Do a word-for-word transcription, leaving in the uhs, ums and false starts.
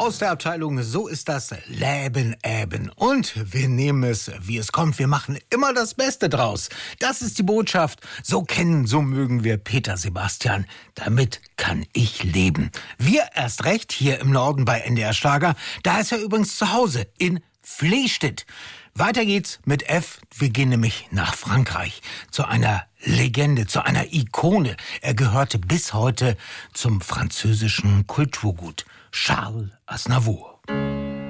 Aus der Abteilung So ist das Leben eben. Und wir nehmen es, wie es kommt. Wir machen immer das Beste draus. Das ist die Botschaft. So kennen, so mögen wir Peter Sebastian. Damit kann ich leben. Wir erst recht hier im Norden bei N D R Schlager. Da ist er übrigens zu Hause in Flestedt. Weiter geht's mit F. Wir gehen nämlich nach Frankreich zu einer Legende, zu einer Ikone. Er gehörte bis heute zum französischen Kulturgut. Charles Aznavour.